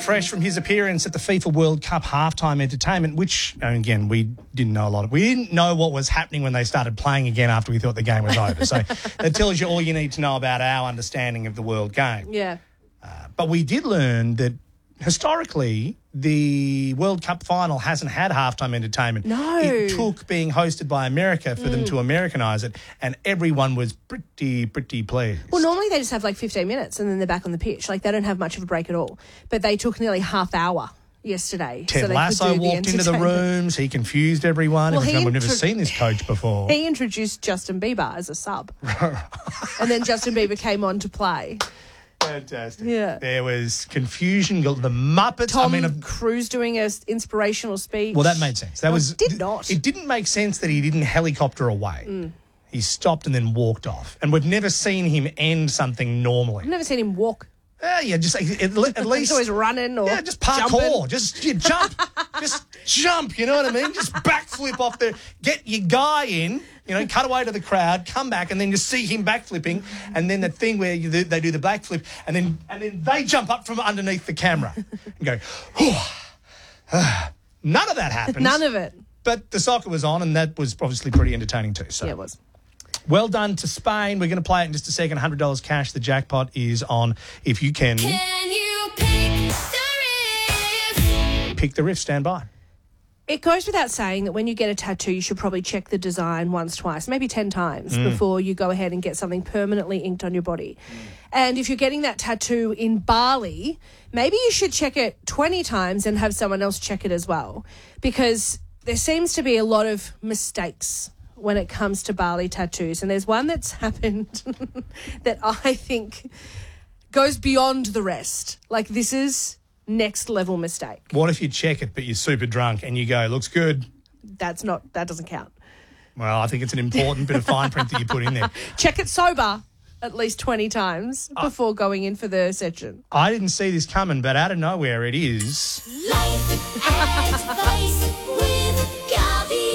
fresh from his appearance at the FIFA World Cup halftime entertainment, which, again, we didn't know a lot of. We didn't know what was happening when they started playing again after we thought the game was over. So that tells you all you need to know about our understanding of the world game. Yeah. But we did learn that historically the World Cup final hasn't had halftime entertainment. No. It took being hosted by America for them to Americanise it, and everyone was pretty pleased. Well, normally they just have like 15 minutes and then they're back on the pitch. Like they don't have much of a break at all. But they took nearly half hour yesterday. Ted Lasso walked into the rooms. He confused everyone. Well, We've never seen this coach before. He introduced Justin Bieber as a sub. And then Justin Bieber came on to play. Fantastic. Yeah. There was confusion. The Muppets. Tom Cruise doing an inspirational speech. Well, that made sense. It did not. It didn't make sense that he didn't helicopter away. He stopped and then walked off. And we've never seen him end something normally. I've never seen him walk. Yeah, just at least. He's always running or just parkour. Just jump. Just jump, you know what I mean? Just backflip off there. Get your guy in, cut away to the crowd, come back, and then just see him backflipping. And then the thing where they do the backflip, and then they jump up from underneath the camera and go, none of that happened. None of it. But the soccer was on, and that was obviously pretty entertaining too. So. Yeah, it was. Well done to Spain. We're going to play it in just a second. $100 cash. The jackpot is on. If you can you pick the riff? Pick the riff, stand by. It goes without saying that when you get a tattoo, you should probably check the design once, twice, maybe 10 times before you go ahead and get something permanently inked on your body. And if you're getting that tattoo in Bali, maybe you should check it 20 times and have someone else check it as well, because there seems to be a lot of mistakes when it comes to Bali tattoos. And there's one that's happened that I think goes beyond the rest. Like, this is next level mistake. What if you check it but you're super drunk and you go, looks good? That doesn't count. Well, I think it's an important bit of fine print that you put in there. Check it sober at least 20 times before going in for the session. I didn't see this coming, but out of nowhere it is. Life advice with Gabby.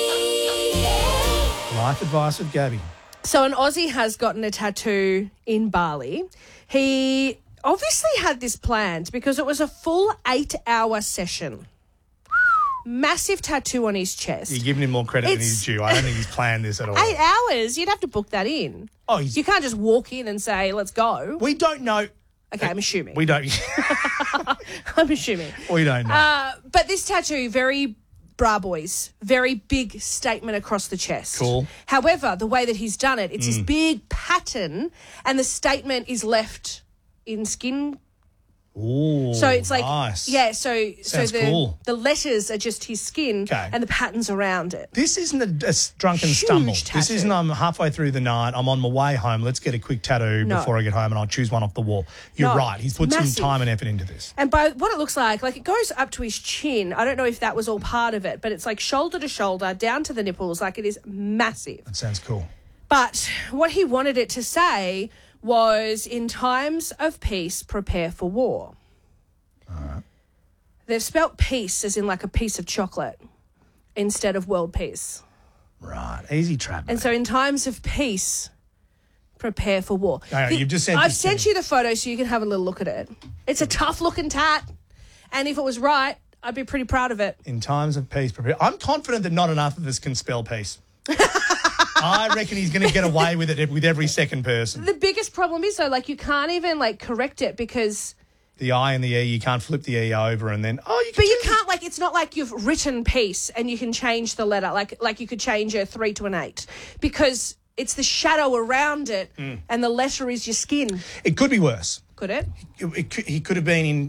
Life advice with Gabby. So an Aussie has gotten a tattoo in Bali. He obviously had this planned because it was a full 8-hour session. Massive tattoo on his chest. You're giving him more credit than he's due. I don't think he's planned this at all. 8 hours? You'd have to book that in. Oh, you can't just walk in and say, let's go. We don't know. Okay, I'm assuming. We don't. I'm assuming. We don't know. But this tattoo, very bra boys, very big statement across the chest. Cool. However, the way that he's done it, it's this big pattern and the statement is left in skin. Ooh, So it's like, nice. yeah, so Sounds the cool. the letters are just his skin and the patterns around it. This isn't a drunken Huge stumble. tattoo. This isn't I'm halfway through the night, I'm on my way home, let's get a quick tattoo No. before I get home and I'll choose one off the wall. You're No, right. He's put massive. some time and effort into this. And by what it looks like it goes up to his chin. I don't know if that was all part of it, but it's like shoulder to shoulder, down to the nipples. Like, it is massive. That sounds cool. But what he wanted it to say was, in times of peace, prepare for war. They've spelt peace as in like a piece of chocolate instead of world peace. Right. Easy trap. And so in times of peace, prepare for war. Hang on, you've just sent I've this sent to you the photo so you can have a little look at it. It's a tough-looking tat, and if it was right, I'd be pretty proud of it. In times of peace, prepare. I'm confident that not enough of us can spell peace. I reckon he's going to get away with it with every second person. The biggest problem is, though, like, you can't even, like, correct it because... The I and the E, you can't flip the E over and then, you can But you can't, like, it's not like you've written peace and you can change the letter, like you could change a 3 to an 8, because it's the shadow around it and the letter is your skin. It could be worse. Could it? He could have been in